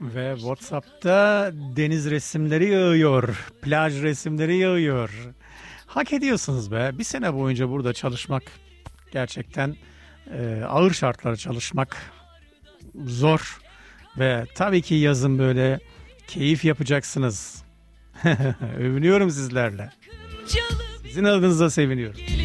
Ve WhatsApp'ta deniz resimleri yağıyor, plaj resimleri yağıyor. Hak ediyorsunuz be. Bir sene boyunca burada çalışmak gerçekten ağır şartlarda çalışmak zor. Ve tabii ki yazın böyle keyif yapacaksınız. Övünüyorum sizlerle. Sizin adınıza seviniyorum.